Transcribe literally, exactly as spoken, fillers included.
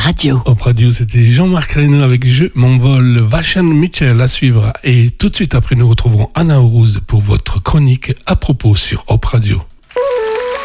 Radio. Hop Radio, c'était Jean-Marc Reynaud avec Je m'envole, Vachon Mitchell à suivre. Et tout de suite après, nous retrouverons Anna Orouz pour votre chronique à propos sur Hop Radio.